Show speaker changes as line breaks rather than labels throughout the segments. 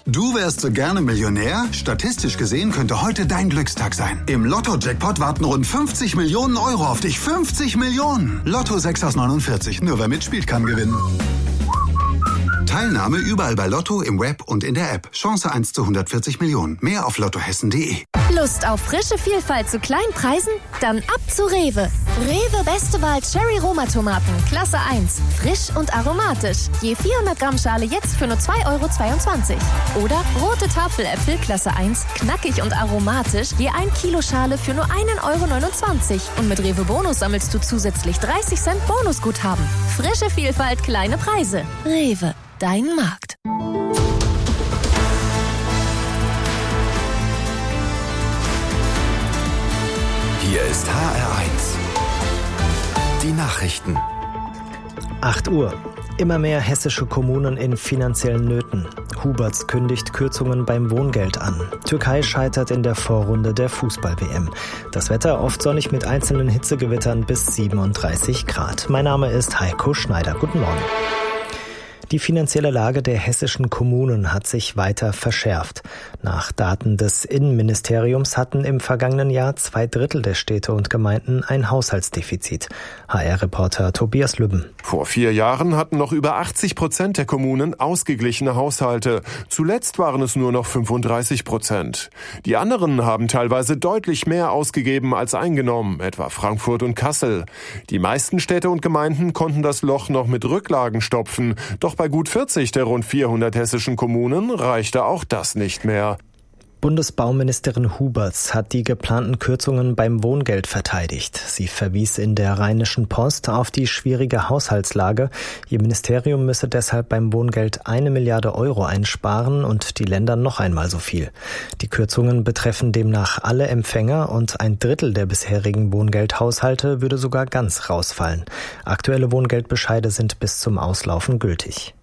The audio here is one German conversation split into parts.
Du wärst so gerne Millionär? Statistisch gesehen könnte heute dein Glückstag sein. Im Lotto-Jackpot warten rund 50 Millionen Euro auf dich. 50 Millionen! Lotto 6 aus 49. Nur wer mitspielt, kann gewinnen. Teilnahme überall bei Lotto, im Web und in der App. Chance 1 zu 140 Millionen. Mehr auf lottohessen.de.
Lust auf frische Vielfalt zu kleinen Preisen? Dann ab zu Rewe. Rewe Beste Wahl Cherry Roma Tomaten, Klasse 1. Frisch und aromatisch. Je 400 Gramm Schale jetzt für nur 2,22 Euro. Oder rote Tafeläpfel, Klasse 1. Knackig und aromatisch. Je 1 Kilo Schale für nur 1,29 Euro. Und mit Rewe Bonus sammelst du zusätzlich 30 Cent Bonusguthaben. Frische Vielfalt, kleine Preise. Rewe. Dein Markt.
Hier ist HR1. Die Nachrichten.
8 Uhr. Immer mehr hessische Kommunen in finanziellen Nöten. Huberts kündigt Kürzungen beim Wohngeld an. Türkei scheitert in der Vorrunde der Fußball-WM. Das Wetter oft sonnig mit einzelnen Hitzegewittern bis 37 Grad. Mein Name ist Heiko Schneider. Guten Morgen. Die finanzielle Lage der hessischen Kommunen hat sich weiter verschärft. Nach Daten des Innenministeriums hatten im vergangenen Jahr 2/3 der Städte und Gemeinden ein Haushaltsdefizit. HR-Reporter Tobias Lübben.
Vor 4 Jahren hatten noch über 80% der Kommunen ausgeglichene Haushalte. Zuletzt waren es nur noch 35%. Die anderen haben teilweise deutlich mehr ausgegeben als eingenommen, etwa Frankfurt und Kassel. Die meisten Städte und Gemeinden konnten das Loch noch mit Rücklagen stopfen. Doch bei gut 40 der rund 400 hessischen Kommunen reichte auch das nicht mehr.
Bundesbauministerin Huberts hat die geplanten Kürzungen beim Wohngeld verteidigt. Sie verwies in der Rheinischen Post auf die schwierige Haushaltslage. Ihr Ministerium müsse deshalb beim Wohngeld 1 Milliarde Euro einsparen und die Länder noch einmal so viel. Die Kürzungen betreffen demnach alle Empfänger und 1/3 der bisherigen Wohngeldhaushalte würde sogar ganz rausfallen. Aktuelle Wohngeldbescheide sind bis zum Auslaufen gültig.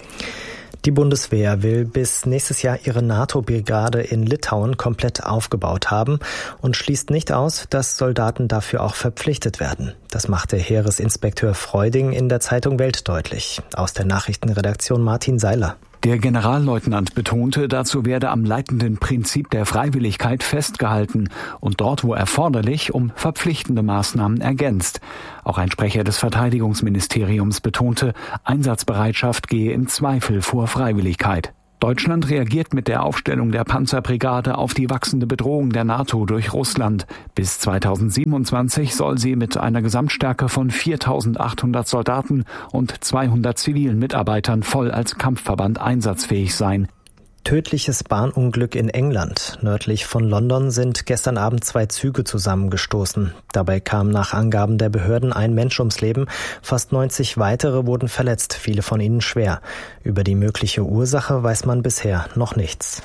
Die Bundeswehr will bis nächstes Jahr ihre NATO-Brigade in Litauen komplett aufgebaut haben und schließt nicht aus, dass Soldaten dafür auch verpflichtet werden. Das machte Heeresinspekteur Freuding in der Zeitung Welt deutlich. Aus der Nachrichtenredaktion Martin Seiler.
Der Generalleutnant betonte, dazu werde am leitenden Prinzip der Freiwilligkeit festgehalten und dort, wo erforderlich, um verpflichtende Maßnahmen ergänzt. Auch ein Sprecher des Verteidigungsministeriums betonte, Einsatzbereitschaft gehe im Zweifel vor Freiwilligkeit. Deutschland reagiert mit der Aufstellung der Panzerbrigade auf die wachsende Bedrohung der NATO durch Russland. Bis 2027 soll sie mit einer Gesamtstärke von 4.800 Soldaten und 200 zivilen Mitarbeitern voll als Kampfverband einsatzfähig sein.
Tödliches Bahnunglück in England. Nördlich von London sind gestern Abend 2 Züge zusammengestoßen. Dabei kam nach Angaben der Behörden ein Mensch ums Leben. Fast 90 weitere wurden verletzt, viele von ihnen schwer. Über die mögliche Ursache weiß man bisher noch nichts.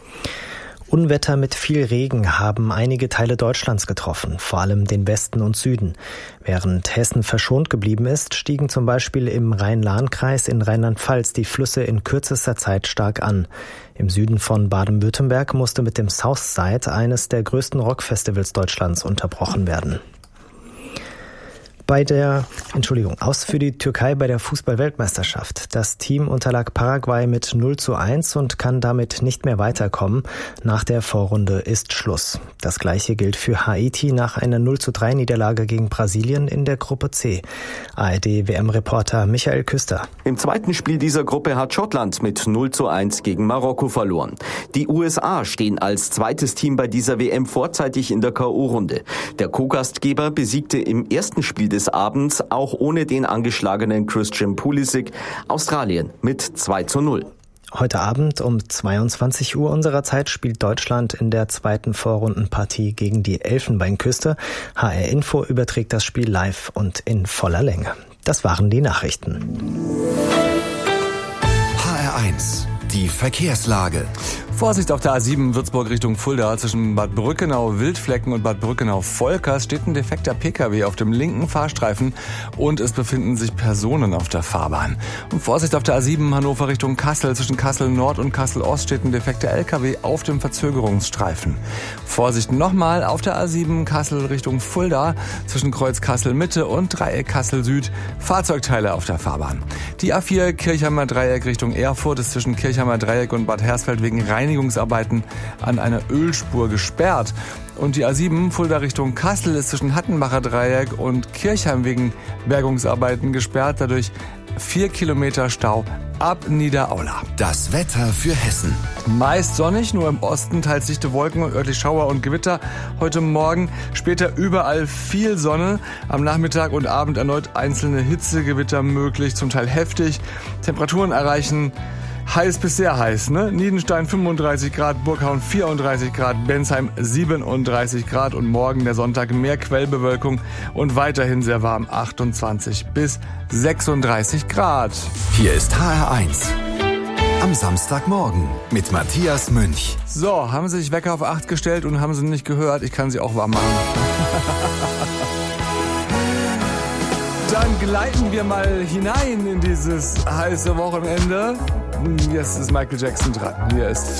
Unwetter mit viel Regen haben einige Teile Deutschlands getroffen, vor allem den Westen und Süden. Während Hessen verschont geblieben ist, stiegen zum Beispiel im Rhein-Lahn-Kreis in Rheinland-Pfalz die Flüsse in kürzester Zeit stark an. Im Süden von Baden-Württemberg musste mit dem Southside eines der größten Rockfestivals Deutschlands unterbrochen werden. Aus für die Türkei bei der Fußball-Weltmeisterschaft. Das Team unterlag Paraguay mit 0:1 und kann damit nicht mehr weiterkommen. Nach der Vorrunde ist Schluss. Das Gleiche gilt für Haiti nach einer 0:3 Niederlage gegen Brasilien in der Gruppe C. ARD-WM-Reporter Michael Küster.
Im zweiten Spiel dieser Gruppe hat Schottland mit 0:1 gegen Marokko verloren. Die USA stehen als zweites Team bei dieser WM vorzeitig in der K.O.-Runde. Der Co-Gastgeber besiegte im ersten Spiel des Abends auch ohne den angeschlagenen Christian Pulisic Australien mit 2:0.
Heute Abend um 22 Uhr unserer Zeit spielt Deutschland in der zweiten Vorrundenpartie gegen die Elfenbeinküste. HR Info überträgt das Spiel live und in voller Länge. Das waren die Nachrichten.
HR1, die Verkehrslage.
Vorsicht auf der A7 Würzburg Richtung Fulda. Zwischen Bad Brückenau-Wildflecken und Bad Brückenau-Volkers steht ein defekter Pkw auf dem linken Fahrstreifen und es befinden sich Personen auf der Fahrbahn. Und Vorsicht auf der A7 Hannover Richtung Kassel. Zwischen Kassel Nord und Kassel Ost steht ein defekter LKW auf dem Verzögerungsstreifen. Vorsicht nochmal auf der A7 Kassel Richtung Fulda. Zwischen Kreuz Kassel Mitte und Dreieck Kassel Süd Fahrzeugteile auf der Fahrbahn. Die A4 Kirchheimer Dreieck Richtung Erfurt ist zwischen Kirchheimer Dreieck und Bad Hersfeld wegen Reinigungsarbeiten an einer Ölspur gesperrt. Und die A7 Fulda Richtung Kassel ist zwischen Hattenbacher Dreieck und Kirchheim wegen Bergungsarbeiten gesperrt. Dadurch 4 Kilometer Stau ab Niederaula.
Das Wetter für Hessen.
Meist sonnig, nur im Osten teils dichte Wolken und örtlich Schauer und Gewitter. Heute Morgen, später überall viel Sonne. Am Nachmittag und Abend erneut einzelne Hitzegewitter möglich, zum Teil heftig. Temperaturen erreichen heiß bis sehr heiß, ne? Niedenstein 35 Grad, Burghauen 34 Grad, Bensheim 37 Grad und morgen der Sonntag mehr Quellbewölkung und weiterhin sehr warm 28 bis 36 Grad.
Hier ist HR1 am Samstagmorgen mit Matthias Münch.
So, haben Sie sich Wecker auf 8 gestellt und haben Sie nicht gehört? Ich kann Sie auch warm machen. Dann gleiten wir mal hinein in dieses heiße Wochenende. Jetzt ist Michael Jackson dran. Hier ist